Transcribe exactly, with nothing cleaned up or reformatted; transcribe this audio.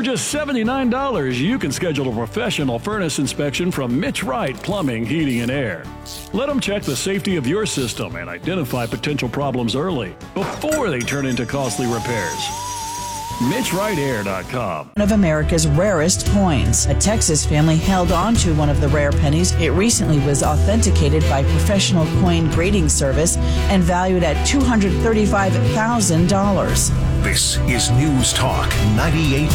For just seventy-nine dollars, you can schedule a professional furnace inspection from Mitch Wright Plumbing, Heating, and Air. Let them check the safety of your system and identify potential problems early before they turn into costly repairs. Mitch Wright Air dot com. One of America's rarest coins. A Texas family held on to one of the rare pennies. It recently was authenticated by professional coin grading service and valued at two hundred thirty-five thousand dollars. This is News Talk ninety-eight.